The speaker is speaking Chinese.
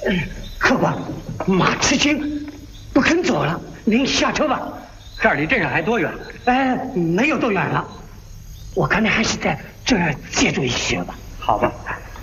客官，马吃惊，不肯走了，您下车吧。 这儿离镇上还多远？ 没有多远了。我看你还是在这儿借住一些吧。 好吧。